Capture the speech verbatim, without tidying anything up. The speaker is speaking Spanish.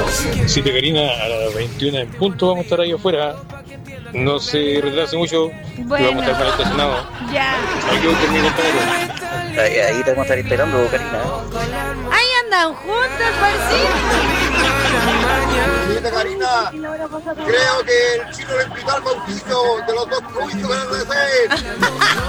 Si te Karina, a las veintiuna en punto vamos a estar ahí afuera. No se retrase mucho. Bueno. Vamos a estar mal estacionados. Ya. Ahí quedó con mi compañero. Ahí, ahí te vamos a estar esperando, Karina. Ahí andan juntas, parece. Señorita Karina, creo que el chino le explicó al Mauricio de los dos cubitos que van a hacer.